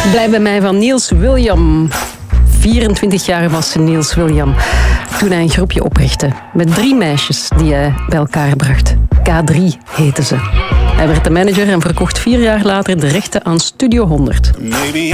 Blijf bij mij van Niels William. 24 jaar was Niels William toen hij een groepje oprichtte. Met 3 meisjes die hij bij elkaar bracht. K3 heten ze. Hij werd de manager en verkocht 4 jaar later de rechten aan Studio 100.